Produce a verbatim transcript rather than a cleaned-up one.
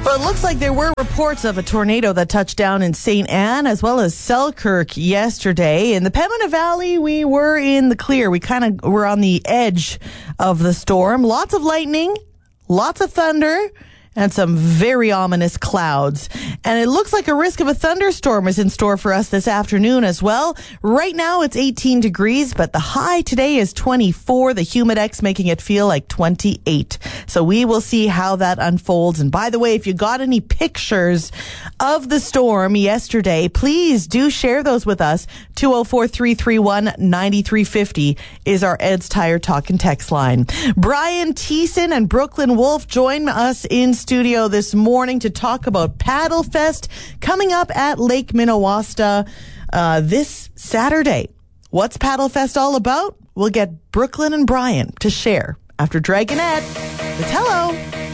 Well, it looks like there were reports of a tornado that touched down in Saint Anne as well as Selkirk yesterday. In the Pembina Valley, we were in the clear. We kind of were on the edge of the storm. Lots of lightning, lots of thunder, and some very ominous clouds. And it looks like a risk of a thunderstorm is in store for us this afternoon as well. Right now it's eighteen degrees, but the high today is twenty-four. The Humidex making it feel like twenty-eight. So we will see how that unfolds. And by the way, if you got any pictures of the storm yesterday, please do share those with us. two oh four, three three one, nine three five oh is our Ed's Tire Talk and Text line. Brian Thiessen and Brooklyn Wolf join us in studio this morning to talk about Paddle Fest coming up at Lake Minnewaska uh, this Saturday. What's Paddle Fest all about? We'll get Brooklyn and Brian to share after Dragonette. It's hello.